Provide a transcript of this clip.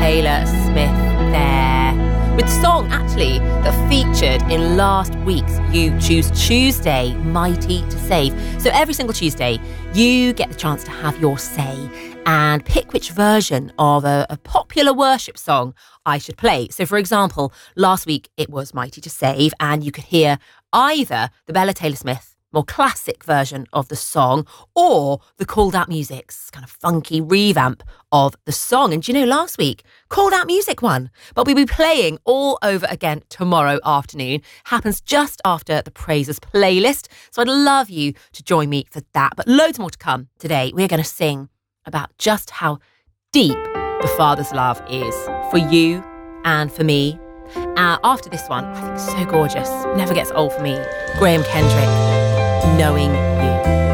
Taylor Smith there, with the song actually that featured in last week's You Choose Tuesday, Mighty to Save. So every single Tuesday, you get the chance to have your say and pick which version of a popular worship song I should play. So for example, last week it was Mighty to Save, and you could hear either the Bella Taylor Smith more classic version of the song or the Called Out Music's kind of funky revamp of the song. And do you know, last week, Called Out Music won. But we'll be playing all over again tomorrow afternoon. Happens just after the Praises playlist. So I'd love you to join me for that. But loads more to come today. We're going to sing about just how deep the Father's love is for you and for me. After this one, I think so gorgeous, never gets old for me, Graham Kendrick, Knowing You.